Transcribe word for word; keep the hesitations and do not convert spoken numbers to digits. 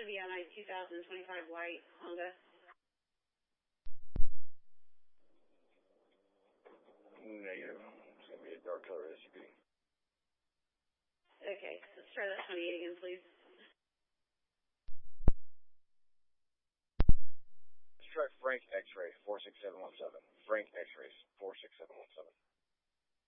be on a two thousand twenty-five white Honda. Negative. It's going to be a dark color S U V. Okay, let's try that twenty-eight again, please. Let's try Frank X-Ray, four six seven one seven. Frank X-Rays, four six seven one seven.